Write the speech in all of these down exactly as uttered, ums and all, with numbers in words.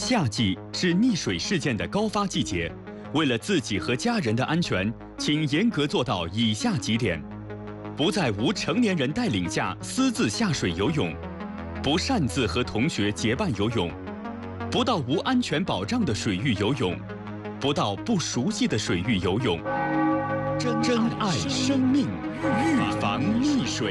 夏季是溺水事件的高发季节，为了自己和家人的安全，请严格做到以下几点：不在无成年人带领下私自下水游泳，不擅自和同学结伴游泳，不到无安全保障的水域游泳，不到不熟悉的水域游泳。珍爱生命，预防溺水。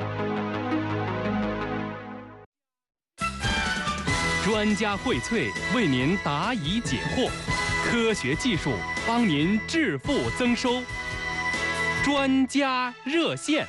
专家荟萃为您答疑解惑，科学技术帮您致富增收。专家热线。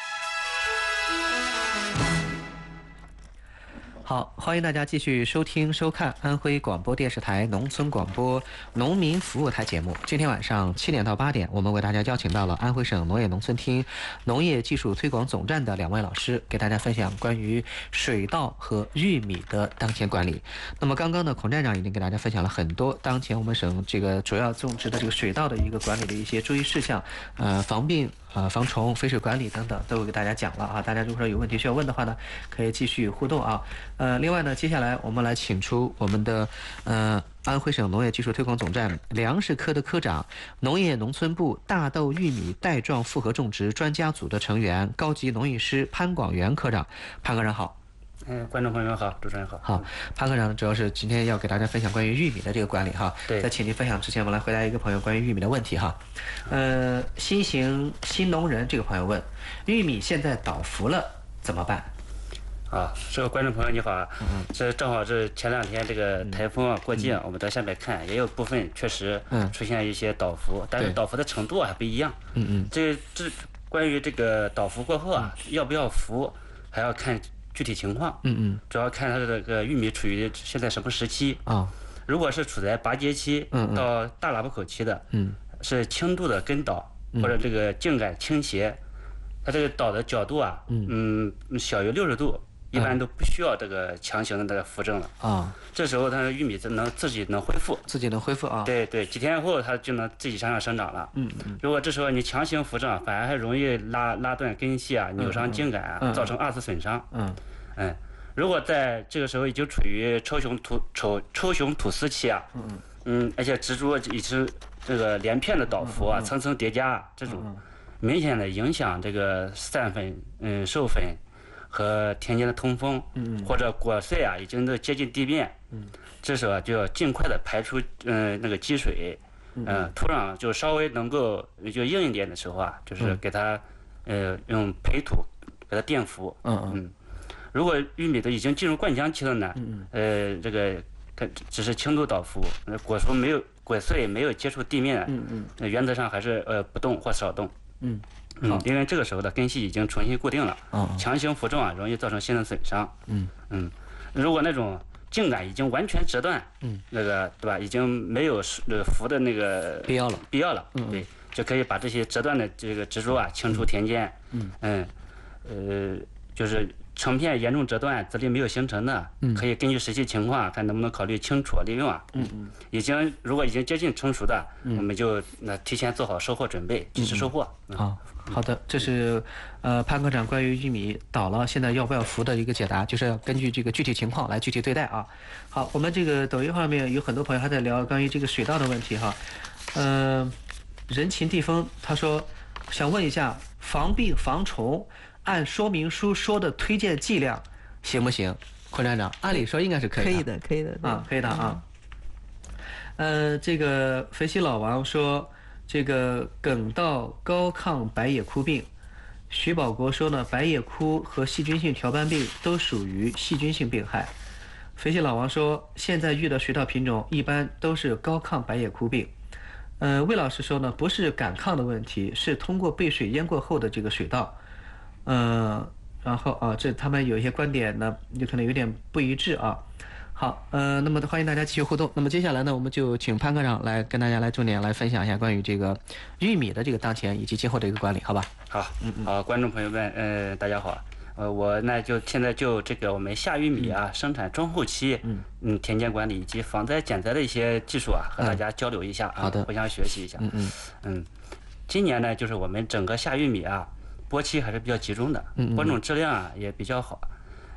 好，欢迎大家继续收听收看安徽广播电视台农村广播农民服务台节目。今天晚上七点到八点，我们为大家邀请到了安徽省农业农村厅农业技术推广总站的两位老师，给大家分享关于水稻和玉米的当前管理。那么刚刚呢，孔站长已经给大家分享了很多当前我们省这个主要种植的这个水稻的一个管理的一些注意事项，呃，防病。呃，防虫、肥水管理等等都有给大家讲了啊！大家如果说有问题需要问的话呢，可以继续互动啊。呃，另外呢，接下来我们来请出我们的呃安徽省农业技术推广总站粮食科的科长、农业农村部大豆、玉米带状复合种植专家组的成员、高级农艺师潘广元科长。潘科长好。 嗯，观众朋友们好，主持人好。 好，潘科长主要是今天要给大家分享关于玉米的这个管理哈。 对。 在请您分享之前，我们来回答一个朋友关于玉米的问题哈。呃，新型新农人这个朋友问，玉米现在倒伏了怎么办？ 啊，这个观众朋友你好啊，嗯、这正好是前两天这个台风啊过境，嗯、我们在下面看，也有部分确实出现一些倒伏，嗯、但是倒伏的程度还不一样。嗯嗯。这这关于这个倒伏过后啊，嗯、要不要伏，还要看具体情况。嗯嗯。主要看它的这个玉米处于现在什么时期啊？哦、如果是处在拔节期嗯到大喇叭口期的，嗯，是轻度的根倒或者这个茎秆倾斜，它这个倒的角度啊，嗯嗯小于六十度。一般都不需要这个强行的这个扶正了啊，这时候它的玉米能自己能恢复， 自己能恢复啊。 对对，几天后它就能自己向上生长了。嗯嗯。如果这时候你强行扶正，反而还容易拉拉断根系啊，扭伤茎秆啊，嗯、造成二次损伤。嗯嗯。如果在这个时候已经处于抽雄吐抽抽雄吐丝期啊，嗯嗯，而且植株已经这个连片的倒伏啊，层层叠加，这种明显的影响这个散粉、嗯授粉。和田间的通风，嗯，或者果穗啊已经都接近地面，嗯，这时候就要尽快的排出嗯、呃、那个积水，嗯、呃，土壤就稍微能够就硬一点的时候啊，就是给它呃用培土给它垫伏，嗯嗯，如果玉米都已经进入灌浆期了呢，嗯呃这个它只是轻度倒伏，果熟没有果穗没有接触地面，嗯嗯，原则上还是呃不动或少动，嗯。嗯，因为这个时候的根系已经重新固定了，哦、强行扶正啊，容易造成新的损伤。嗯嗯，如果那种茎秆已经完全折断，嗯，那个对吧，已经没有呃扶的那个必要了， 必要了，嗯、对，就可以把这些折断的这个植株啊清除田间。嗯嗯，呃，就是成片严重折断、籽粒没有形成的，嗯、可以根据实际情况看能不能考虑清除利用啊。嗯嗯，已经如果已经接近成熟的，嗯、我们就那提前做好收获准备，及时收获。 嗯、好。好的，这是呃潘科长关于玉米倒了现在要不要扶的一个解答，就是要根据这个具体情况来具体对待啊。好，我们这个抖音方面有很多朋友还在聊关于这个水稻的问题哈。呃，人情地风他说想问一下，防病防虫按说明书说的推荐剂量行不行？坤站长，按理说应该是可以的， 可以的，可以的啊，可以的啊。呃，这个肥西老王说。这个梗稻高抗白叶枯病，徐保国说呢，白叶枯和细菌性条斑病都属于细菌性病害。肥西老王说，现在遇到水稻品种一般都是高抗白叶枯病。呃，魏老师说呢，不是杆抗的问题，是通过被水淹过后的这个水稻。呃，然后啊，这他们有一些观点呢，有可能有点不一致啊。好，呃，那么欢迎大家继续互动。那么接下来呢，我们就请潘科长来跟大家来重点来分享一下关于这个玉米的这个当前以及今后的一个管理，好吧？ 好，嗯嗯，好，观众朋友们，呃，大家好，呃，我那就现在就这个我们夏玉米啊，嗯、生产中后期，嗯嗯，田间管理以及防灾减灾的一些技术啊，和大家交流一下啊， 好的， 互相学习一下。嗯嗯嗯，今年呢，就是我们整个夏玉米啊，播期还是比较集中的，嗯嗯播种质量啊也比较好。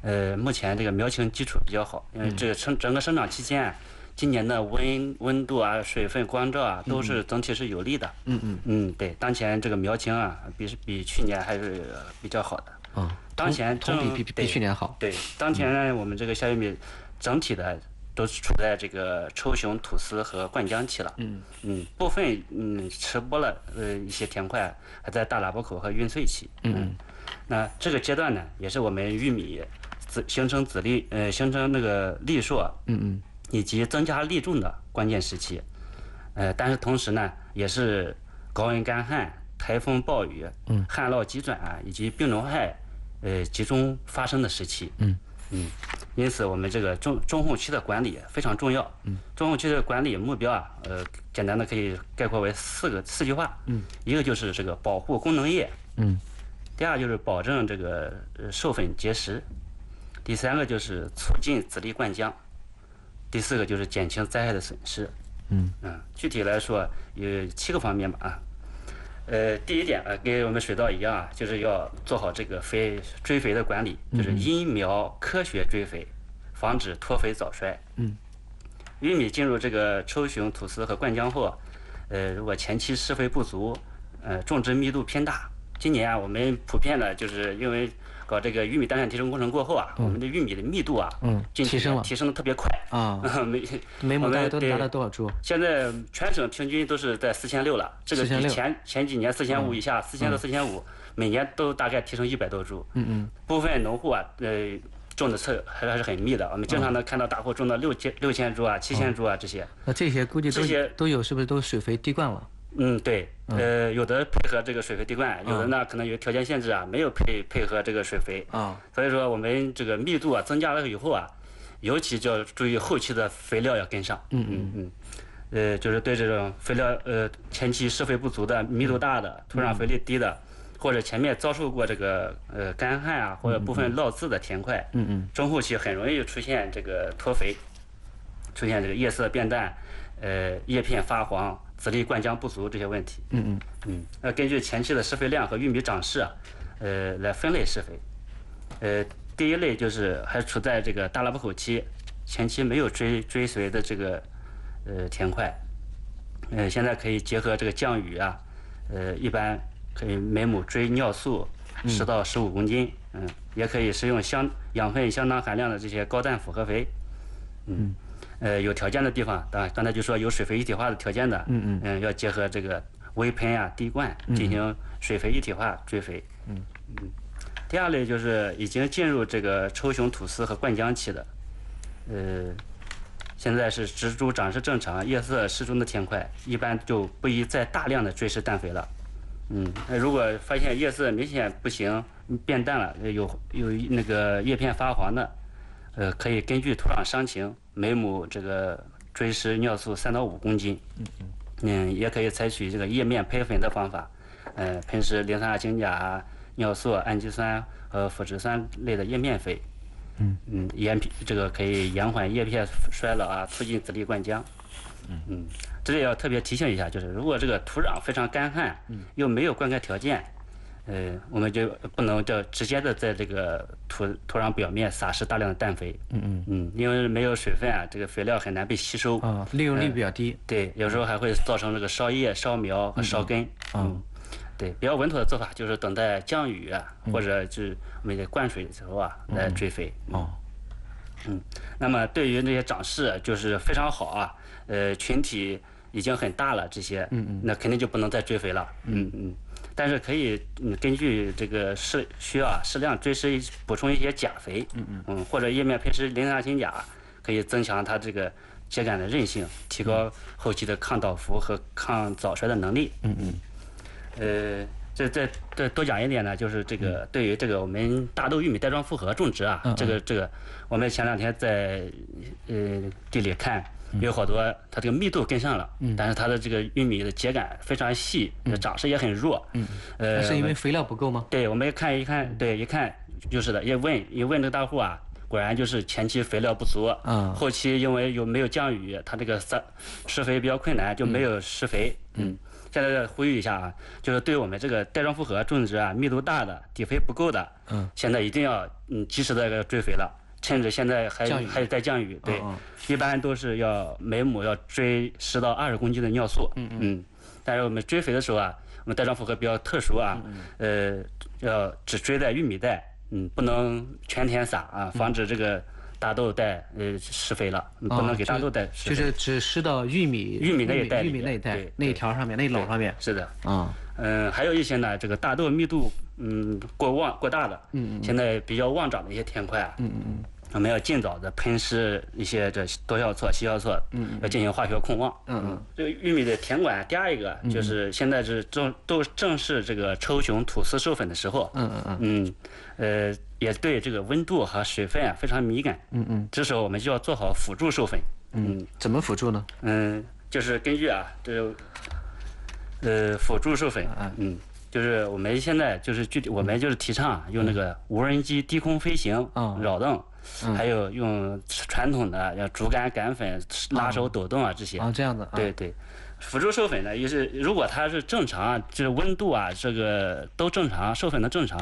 呃，目前这个苗情基础比较好，因为这个生整个生长期间啊，今年的温温度啊、水分、光照啊，都是整体是有利的。 嗯嗯嗯，对，当前这个苗情啊，比比去年还是比较好的。 嗯， 当前同比比比去年好。 对，当前呢，我们这个夏玉米整体的都是处在这个抽熊、吐丝和灌浆期了。 嗯嗯，部分嗯迟播了呃一些田块还在大喇叭口和孕穗期。嗯，那这个阶段呢，也是我们玉米子形成籽粒呃形成那个粒硕。 嗯嗯。 以及增加粒重的关键时期，呃，但是同时呢，也是高温干旱、台风暴雨、嗯、旱涝急转啊，以及病虫害，呃，集中发生的时期。嗯嗯，因此我们这个中中后期的管理非常重要。嗯，中后期的管理目标啊，呃，简单的可以概括为四个四句话。嗯，一个就是这个保护功能叶。嗯，第二就是保证这个授粉结实，第三个就是促进籽粒灌浆。第四个就是减轻灾害的损失。嗯嗯，具体来说有七个方面吧啊。呃，第一点啊，跟我们水稻一样啊，就是要做好这个肥追肥的管理，就是因苗科学追肥，防止脱肥早衰。嗯，玉米进入这个抽熊、吐丝和灌浆后，呃，如果前期施肥不足，呃，种植密度偏大，今年啊，我们普遍的就是因为搞这个玉米单产提升工程过后啊，嗯、我们的玉米的密度啊， 嗯，提升了， 提升的特别快啊。每每亩大概都达到多少株？ 现在全省平均都是在四千六了，这个比前前几年四千五以下，四千到四千五，每年都大概提升一百多株。嗯嗯。部分农户啊，呃，种的册还是很密的，我们经常能看到大户种到六千六千株啊、七千株啊这些。 那这些估计这些都有，是不是都水肥滴灌了？ 嗯，对，呃，有的配合这个水肥滴灌，有的呢可能有条件限制啊，没有配配合这个水肥啊，所以说我们这个密度啊增加了以后啊，尤其就要注意后期的肥料要跟上。嗯嗯嗯，呃，就是对这种肥料呃前期施肥不足的、密度大的、土壤肥力低的，或者前面遭受过这个呃干旱啊或者部分涝渍的田块，嗯嗯，中后期很容易出现这个脱肥，出现这个叶色变淡，呃，叶片发黄。籽粒灌浆不足这些问题，嗯嗯嗯，那根据前期的施肥量和玉米长势啊，呃，来分类施肥。呃，第一类就是还处在这个大喇叭口期，前期没有追追随的这个呃田块，呃，现在可以结合这个降雨啊，呃，一般可以每亩追尿素十到十五公斤，嗯，也可以使用相养分相当含量的这些高氮复合肥，嗯。呃，有条件的地方，当刚才就说有水肥一体化的条件的，嗯嗯，嗯，要结合这个微喷啊、滴灌进行水肥一体化追肥。嗯嗯。第二类就是已经进入这个抽熊、吐丝和灌浆期的，呃，现在是植株长势正常、叶色适中的田块，一般就不宜再大量的追施氮肥了。嗯，那如果发现叶色明显不行、变淡了，有有那个叶片发黄的，呃，可以根据土壤伤情。每亩这个追施尿素三到五公斤，嗯嗯，嗯，也可以采取这个叶面喷粉的方法，呃，喷施磷酸亚氢钾、尿素、氨基酸和腐殖酸类的叶面肥，嗯嗯，延这个可以延缓叶片衰老啊，促进籽粒灌浆，嗯嗯，这里要特别提醒一下，就是如果这个土壤非常干旱，又没有灌溉条件。呃，我们就不能就直接的在这个土土壤表面撒施大量的氮肥，嗯嗯嗯，因为没有水分啊，这个肥料很难被吸收啊，利用率比较低。 呃、对，有时候还会造成这个烧叶、烧苗和烧根。嗯，嗯对，比较稳妥的做法就是等待降雨啊，嗯、或者就是我们在灌水的时候啊来追肥。哦，嗯，那么对于那些长势就是非常好啊，呃，群体已经很大了，这些，嗯嗯，那肯定就不能再追肥了。嗯嗯。但是可以，嗯，根据这个适需要啊，适量追施补充一些钾肥，嗯嗯，嗯，或者叶面喷施磷酸亚氢钾，可以增强它这个秸秆的韧性，提高后期的抗倒伏和抗早衰的能力，嗯嗯，呃，这这这多讲一点呢，就是这个对于这个我们大豆、玉米带状复合种植啊，这个这个，我们前两天在呃地里看。有好多，它这个密度跟上了，嗯，但是它的这个玉米的秸秆非常细，嗯、长势也很弱， 嗯，呃，是因为肥料不够吗？ 对，我们看一看，对，一看就是的，一问一问这个大户啊，果然就是前期肥料不足，嗯，后期因为有没有降雨，它这个施施肥比较困难，就没有施肥，嗯，嗯现在呼吁一下啊，就是对我们这个带状复合种植啊，密度大的、底肥不够的，嗯，现在一定要嗯及时的这个追肥了，趁着现在还还在降雨，对，嗯、一般都是要每亩要追十到二十公斤的尿素，嗯嗯，但是我们追肥的时候啊，我们带状复合比较特殊啊，嗯、呃，要只追在玉米带，嗯，不能全田撒啊，防止这个。大豆带呃施肥了，不能给大豆带施肥， 就是只施到玉米玉米那一带玉米那一带那一条上面那一篓上面。 是的， 啊， 嗯，还有一些呢，这个大豆密度嗯过旺过大的，嗯嗯，现在比较旺长的一些田块，嗯嗯嗯，我们要尽早的喷施一些这多效唑、硒效唑，嗯，要进行化学控旺，嗯嗯，这个玉米的田管第二一个就是现在是正都正是这个抽雄吐丝授粉的时候，嗯嗯嗯，嗯，呃。也对这个温度和水分啊非常敏感，嗯嗯，这时候我们就要做好辅助授粉， 嗯，怎么辅助呢？ 嗯，就是根据啊，这呃辅助授粉，嗯，就是我们现在就是具体我们就是提倡啊用那个无人机低空飞行、扰动，还有用传统的像竹竿杆粉、拉手抖动啊这些， 啊这样子， 对对。辅助授粉呢，也是如果它是正常，就是温度啊，这个都正常，授粉的正常，